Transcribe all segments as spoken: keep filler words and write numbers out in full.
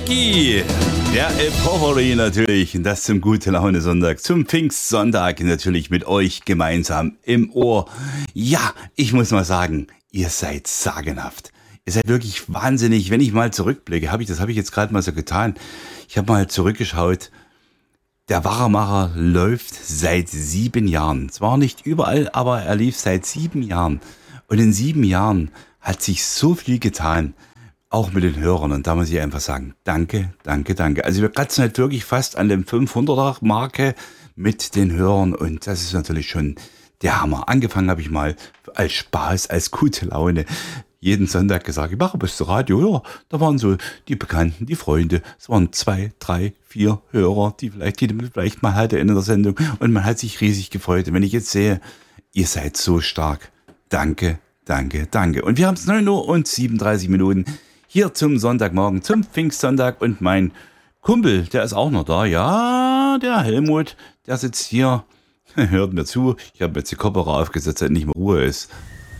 Mickey, der Epovery natürlich, das zum Gute Laune Sonntag, zum Pfingstsonntag natürlich mit euch gemeinsam im Ohr. Ja, ich muss mal sagen, ihr seid sagenhaft. Ihr seid wirklich wahnsinnig. Wenn ich mal zurückblicke, habe ich, das habe ich jetzt gerade mal so getan. Ich habe mal zurückgeschaut. Der Wachamacher läuft seit sieben Jahren. Zwar nicht überall, aber er lief seit sieben Jahren. Und in sieben Jahren hat sich so viel getan, auch mit den Hörern. Und da muss ich einfach sagen, danke, danke, danke. Also wir kratzen halt wirklich fast an dem fünfhunderter-Marke mit den Hörern. Und das ist natürlich schon der Hammer. Angefangen habe ich mal als Spaß, als gute Laune. Jeden Sonntag gesagt, ich mache bis zum Radio. Ja, da waren so die Bekannten, die Freunde. Es waren zwei, drei, vier Hörer, die vielleicht, die vielleicht mal hatte in der Sendung. Und man hat sich riesig gefreut. Und wenn ich jetzt sehe, ihr seid so stark. Danke, danke, danke. Und wir haben es neun Uhr und siebenunddreißig Minuten hier zum Sonntagmorgen, zum Pfingstsonntag. Und mein Kumpel, der ist auch noch da. Ja, der Helmut, der sitzt hier, hört mir zu. Ich habe jetzt die Kopfhörer aufgesetzt, damit nicht mehr Ruhe ist.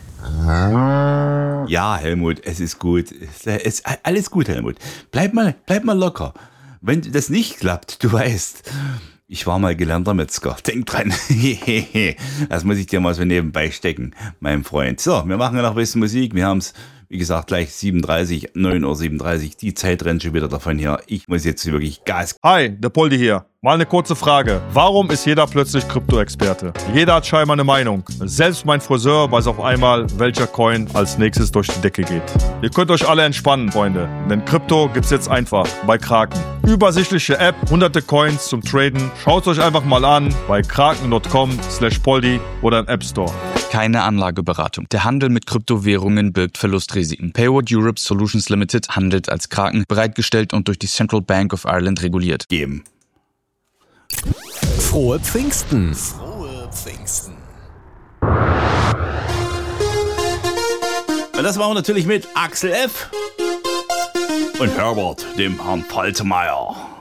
Ja, Helmut, es ist gut. Es ist alles gut, Helmut. Bleib mal, bleib mal locker. Wenn das nicht klappt, du weißt, ich war mal gelernter Metzger. Denk dran. Das muss ich dir mal so nebenbei stecken, mein Freund. So, wir machen ja noch ein bisschen Musik. Wir haben es, wie gesagt, gleich siebenunddreißig, neun Uhr siebenunddreißig. Die Zeit rennt schon wieder davon hier. Ich muss jetzt wirklich Gas. Hi, der Poldi hier. Mal eine kurze Frage. Warum ist jeder plötzlich Krypto-Experte? Jeder hat scheinbar eine Meinung. Selbst mein Friseur weiß auf einmal, welcher Coin als nächstes durch die Decke geht. Ihr könnt euch alle entspannen, Freunde. Denn Krypto gibt's jetzt einfach bei Kraken. Übersichtliche App, hunderte Coins zum Traden. Schaut euch einfach mal an bei kraken punkt com slash poldi oder im App Store. Keine Anlageberatung. Der Handel mit Kryptowährungen birgt Verlustrisiken. Payward Europe Solutions Limited handelt als Kraken, bereitgestellt und durch die Central Bank of Ireland reguliert. Geben. Frohe Pfingsten. Frohe Pfingsten. Und das machen wir natürlich mit Axel F. und Herbert, dem Herrn Faltermeier.